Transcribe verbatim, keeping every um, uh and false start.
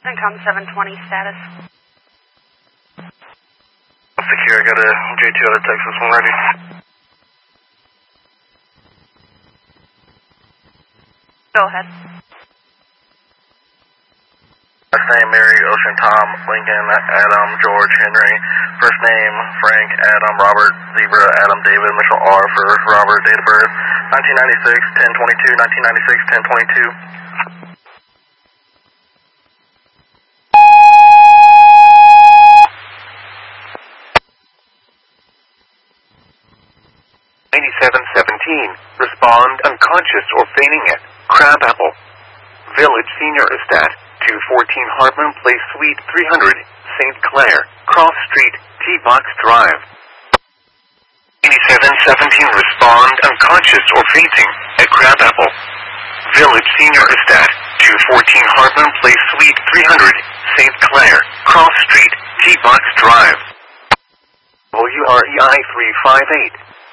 Syncom seven twenty status. Secure, got a J two out of Texas, one ready. Go ahead. Last name, Mary, Ocean, Tom, Lincoln, Adam, George, Henry. First name, Frank, Adam, Robert, Zebra, Adam, David, Mitchell, R for Robert. Date of birth, nineteen ninety-six, ten twenty-two, nineteen ninety-six, ten twenty-two. eighty-seven seventeen. Respond unconscious or fainting at Crabapple Village Senior Estate, two fourteen Hardman Place, Suite three hundred, Saint Clair, Cross Street, T-Box Drive. eighty-seven seventeen. Respond unconscious or fainting at Crabapple Village Senior Estate, two fourteen Hardman Place, Suite three hundred, Saint Clair, Cross Street, T-Box Drive. W R E I three five eight.